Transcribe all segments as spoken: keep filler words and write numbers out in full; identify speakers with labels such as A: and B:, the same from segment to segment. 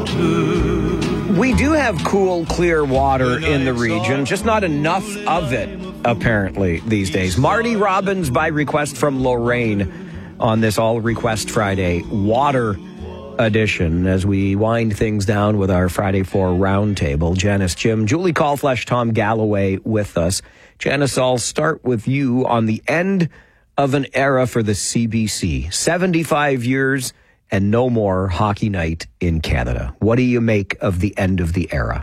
A: We do have cool, clear water in the region, just not enough of it, apparently, these days. Marty Robbins, by request from Lorraine, on this All Request Friday water edition, as we wind things down with our Friday Four Roundtable. Janice Jim, Julie Callflesh, Tom Galloway with us. Janice, I'll start with you on the end of an era for the C B C. seventy-five years and no more hockey night in Canada. What do you make of the end of the era?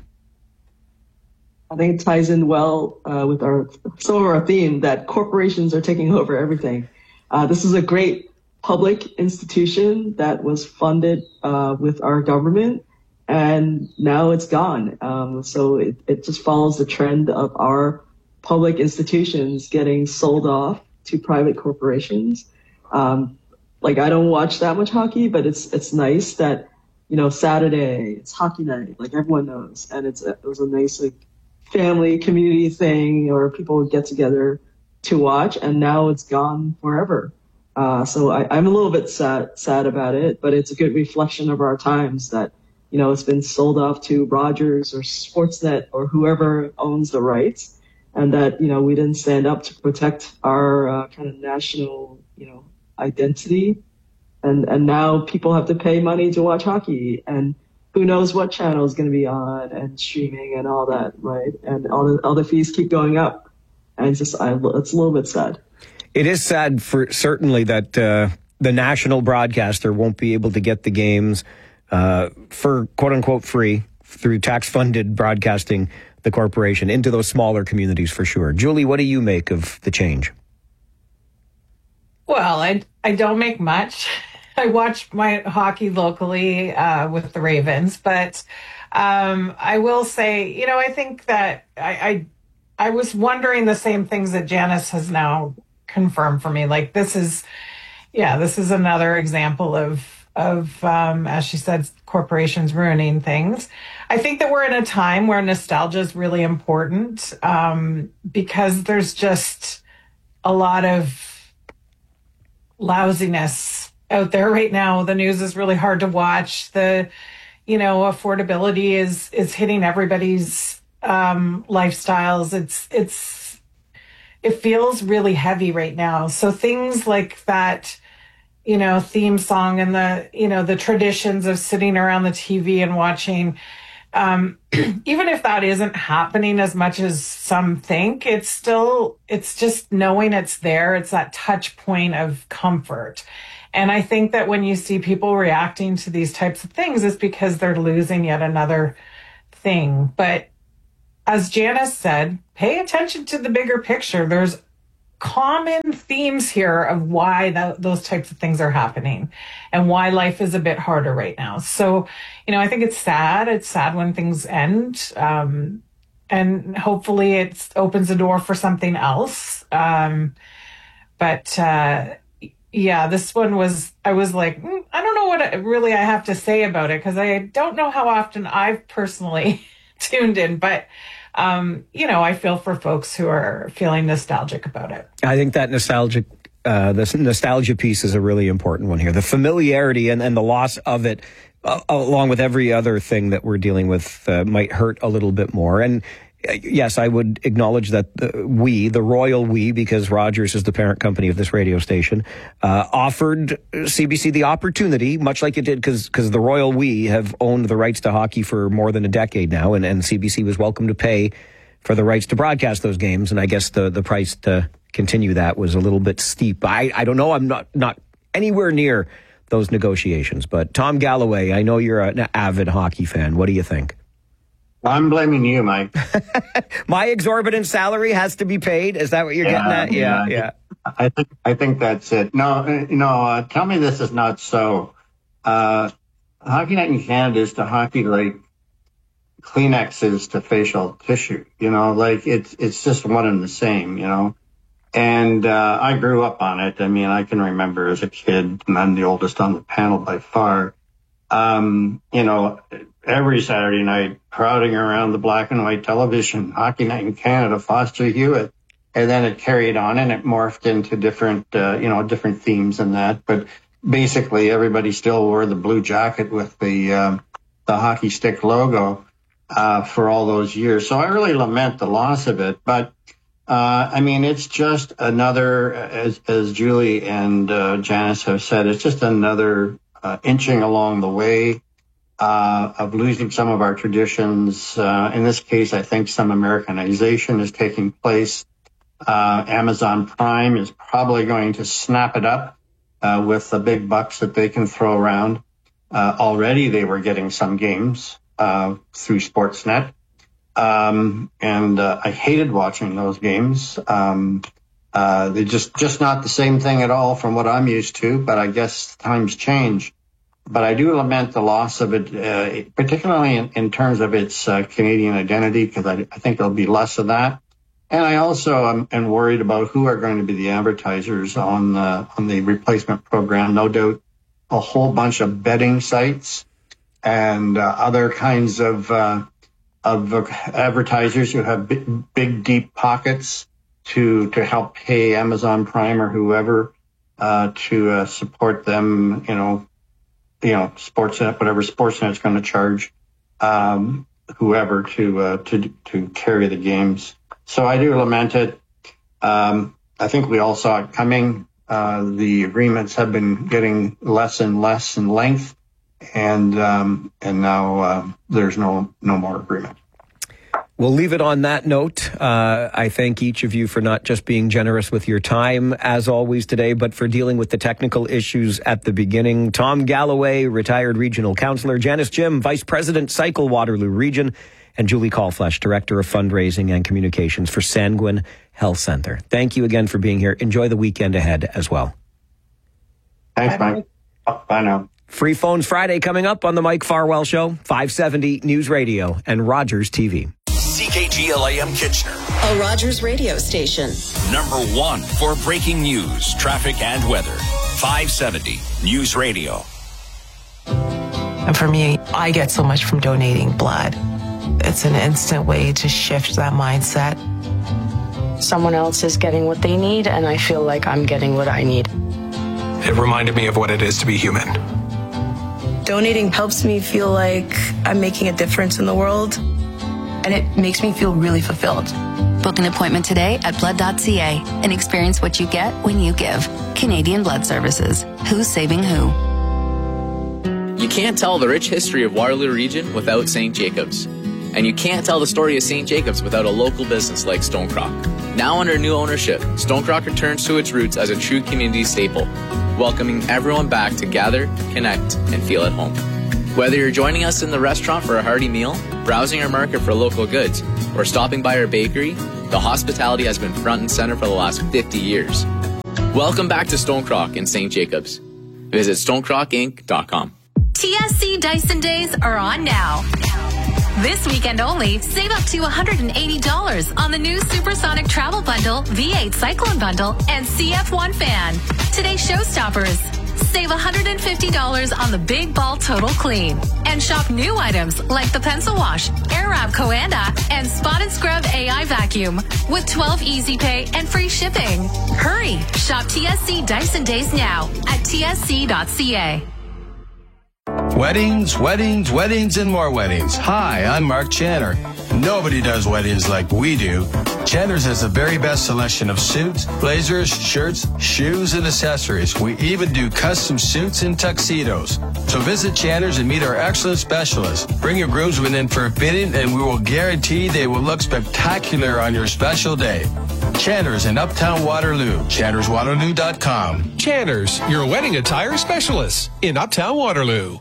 B: I think it ties in well uh, with our some of our theme that corporations are taking over everything. Uh, this is a great public institution that was funded uh, with our government, and now it's gone. Um, so it, it just follows the trend of our public institutions getting sold off to private corporations. Um, like I don't watch that much hockey, but it's it's nice that, you know, Saturday it's hockey night, like everyone knows, and it's it was a nice like family community thing, or people would get together to watch, and now it's gone forever. Uh, so I, I'm a little bit sad, sad about it, but it's a good reflection of our times that, you know, it's been sold off to Rogers or Sportsnet or whoever owns the rights, and that, you know, we didn't stand up to protect our uh, kind of national, you know, identity. And, and now people have to pay money to watch hockey, and who knows what channel is going to be on and streaming and all that, right? And all the, all the fees keep going up. And it's just, I, it's a little bit sad.
A: It is sad for certainly that uh, the national broadcaster won't be able to get the games uh, for quote unquote free through tax funded broadcasting the corporation into those smaller communities for sure. Julie, what do you make of the change?
C: Well, I, I don't make much. I watch my hockey locally uh, with the Ravens, but um, I will say, you know, I think that I, I I was wondering the same things that Janice has now confirmed for me. Like this is, yeah, this is another example of of um, as she said, corporations ruining things. I think that we're in a time where nostalgia is really important um, because there's just a lot of lousiness out there right now. The news is really hard to watch. The, you know, affordability is is hitting everybody's um, lifestyles. It's it's it feels really heavy right now. So things like that, you know, theme song and the, you know, the traditions of sitting around the T V and watching, um, even if that isn't happening as much as some think, it's still, it's just knowing it's there. It's that touch point of comfort. And I think that when you see people reacting to these types of things, it's because they're losing yet another thing. But as Janice said, pay attention to the bigger picture. There's common themes here of why that, those types of things are happening and why life is a bit harder right now. So, you know, I think it's sad. It's sad when things end. Um, and hopefully it opens the door for something else. Um, but, uh, yeah, this one was, I was like, mm, I don't know what I, really I have to say about it, because I don't know how often I've personally tuned in, but Um, you know, I feel for folks who are feeling nostalgic about it.
A: I think that nostalgic, uh, this nostalgia piece is a really important one here. The familiarity and, and the loss of it, uh, along with every other thing that we're dealing with, uh, might hurt a little bit more. And uh, yes, I would acknowledge that the, we, the royal we, because Rogers is the parent company of this radio station, uh, offered C B C the opportunity, much like it did, because because the royal we have owned the rights to hockey for more than a decade now, and, and C B C was welcome to pay for the rights to broadcast those games. And I guess the, the price to continue that was a little bit steep. I, I don't know. I'm not, not anywhere near those negotiations. But Tom Galloway, I know you're an avid hockey fan. What do you think?
D: I'm blaming you, Mike.
A: My exorbitant salary has to be paid. Is that what you're
D: yeah,
A: getting at? Yeah, yeah.
D: yeah. I think I think that's it. No, you know, uh, tell me this is not so. Uh, hockey night in Canada is to hockey like Kleenex is to facial tissue. You know, like it's it's just one and the same. You know, and uh, I grew up on it. I mean, I can remember as a kid, and I'm the oldest on the panel by far. Um, you know, every Saturday night, crowding around the black and white television, Hockey Night in Canada, Foster Hewitt. And then it carried on and it morphed into different, uh, you know, different themes and that. But basically, everybody still wore the blue jacket with the, um, the hockey stick logo uh, for all those years. So I really lament the loss of it. But uh, I mean, it's just another, as, as Julie and uh, Janice have said, it's just another uh, inching along the way uh, of losing some of our traditions. Uh, in this case, I think some Americanization is taking place. Uh, Amazon Prime is probably going to snap it up uh, with the big bucks that they can throw around. Uh, already they were getting some games uh, through Sportsnet. Um, and uh, I hated watching those games. Um, uh, they're just, just not the same thing at all from what I'm used to, but I guess times change. But I do lament the loss of it, uh, particularly in, in terms of its uh, Canadian identity, because I, I think there'll be less of that. And I also am, am worried about who are going to be the advertisers on the, on the replacement program. No doubt a whole bunch of betting sites and uh, other kinds of uh, of advertisers who have big, big, deep pockets to to help pay Amazon Prime or whoever uh, to uh, support them. You know, you know, Sportsnet, whatever Sportsnet's going to charge um, whoever to uh, to to carry the games. So I do lament it. Um, I think we all saw it coming. Uh, the agreements have been getting less and less in length. And um, and now uh, there's no no more agreement.
A: We'll leave it on that note. Uh, I thank each of you for not just being generous with your time, as always today, but for dealing with the technical issues at the beginning. Tom Galloway, retired regional councillor, Janice Jim, Vice President, Cycle Waterloo Region, and Julie Callflesh, Director of Fundraising and Communications for Sanguine Health Centre. Thank you again for being here. Enjoy the weekend ahead as well.
D: Thanks, Mike. Bye now.
A: Free Phones Friday coming up on the Mike Farwell Show, five seventy News Radio and Rogers T V.
E: C K G L A M Kitchener,
F: a Rogers radio station.
E: Number one for breaking news, traffic, and weather. five seventy News Radio.
G: And for me, I get so much from donating blood. It's an instant way to shift that mindset.
H: Someone else is getting what they need, and I feel like I'm getting what I need.
I: It reminded me of what it is to be human.
J: Donating helps me feel like I'm making a difference in the world, and it makes me feel really fulfilled.
K: Book an appointment today at blood dot c a and experience what you get when you give. Canadian Blood Services. Who's saving who?
L: You can't tell the rich history of Waterloo Region without Saint Jacobs. And you can't tell the story of Saint Jacobs without a local business like Stonecrock. Now under new ownership, Stonecrock returns to its roots as a true community staple, welcoming everyone back to gather, connect, and feel at home. Whether you're joining us in the restaurant for a hearty meal, browsing our market for local goods, or stopping by our bakery, the hospitality has been front and center for the last fifty years. Welcome back to Stonecrock in Saint Jacobs. Visit stonecrock inc dot com.
M: T S C Dyson Days are on now. This weekend only, save up to one hundred eighty dollars on the new Supersonic Travel Bundle, V eight Cyclone Bundle, and C F one fan. Today's showstoppers. Save one hundred fifty dollars on the Big Ball Total Clean. And shop new items like the Pencil Wash, Airwrap Coanda, and Spot and Scrub A I Vacuum with twelve Easy Pay and free shipping. Hurry! Shop T S C Dyson Days now at T S C dot C A.
N: Weddings, weddings, weddings, and more weddings. Hi, I'm Mark Channer. Nobody does weddings like we do. Channer's has the very best selection of suits, blazers, shirts, shoes, and accessories. We even do custom suits and tuxedos. So visit Channer's and meet our excellent specialists. Bring your groomsmen in for a fitting, and we will guarantee they will look spectacular on your special day. Channer's in Uptown Waterloo. Channers Waterloo dot com.
I: Channer's, your wedding attire specialist in Uptown Waterloo.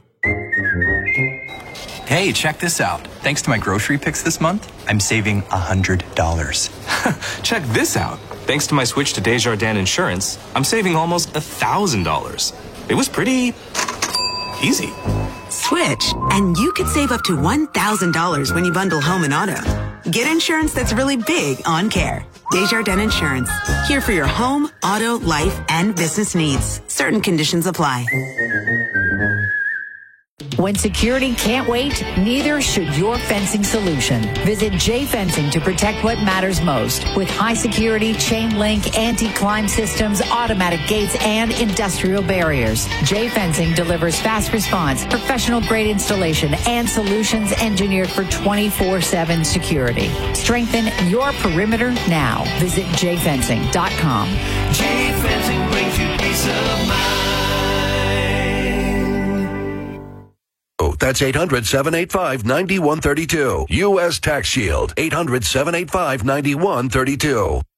O: Hey, check this out. Thanks to my grocery picks this month, I'm saving one hundred dollars.
P: Check this out. Thanks to my switch to Desjardins Insurance, I'm saving almost one thousand dollars. It was pretty easy.
Q: Switch, and you could save up to one thousand dollars when you bundle home and auto. Get insurance that's really big on care. Desjardins Insurance. Here for your home, auto, life, and business needs. Certain conditions apply.
R: When security can't wait, neither should your fencing solution. Visit J Fencing to protect what matters most. With high security, chain link, anti-climb systems, automatic gates, and industrial barriers. J Fencing delivers fast response, professional grade installation, and solutions engineered for twenty-four seven security. Strengthen your perimeter now. Visit j fencing dot com.
S: J Fencing brings you peace of mind.
T: That's eight hundred, seven eight five, nine one three two. U S Tax Shield. eight hundred, seven eight five, nine one three two.